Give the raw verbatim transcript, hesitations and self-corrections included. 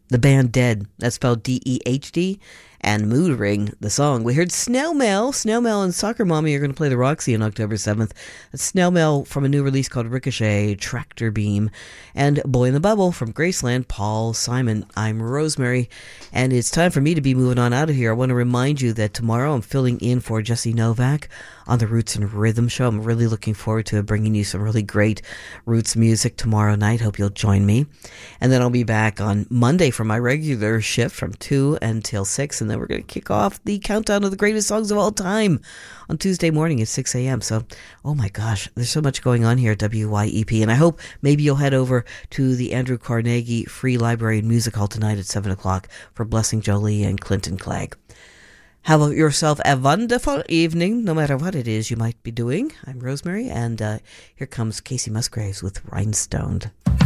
The band Dead, that's spelled D E H D, and Mood Ring, the song. We heard Snail Mail. Snail Mail and Soccer Mommy are going to play the Roxy on October seventh. That's Snail Mail from a new release called Ricochet, Tractor Beam, and Boy in the Bubble from Graceland, Paul Simon. I'm Rosemary, and it's time for me to be moving on out of here. I want to remind you that tomorrow I'm filling in for Jesse Novak on the Roots and Rhythm Show. I'm really looking forward to bringing you some really great roots music tomorrow night. Hope you'll join me. And then I'll be back on Monday for my regular shift from two until six, and then we're going to kick off the countdown of the greatest songs of all time on Tuesday morning at six a.m. So, oh my gosh, there's so much going on here at W Y E P, and I hope maybe you'll head over to the Andrew Carnegie Free Library and Music Hall tonight at seven o'clock for Blessing Jolie and Clinton Clegg. Have yourself a wonderful evening, no matter what it is you might be doing. I'm Rosemary, and uh, here comes Casey Musgraves with Rhinestoned.